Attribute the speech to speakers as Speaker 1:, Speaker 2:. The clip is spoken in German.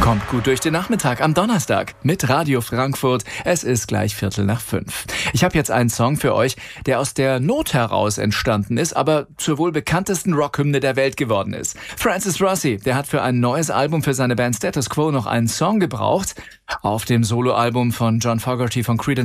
Speaker 1: Kommt gut durch den Nachmittag am Donnerstag mit Radio Frankfurt. Es ist gleich 4:45. Ich habe jetzt einen Song für euch, der aus der Not heraus entstanden ist, aber zur wohl bekanntesten Rockhymne der Welt geworden ist. Francis Rossi, der hat für ein neues Album für seine Band Status Quo noch einen Song gebraucht. Auf dem Soloalbum von John Fogerty von Creedence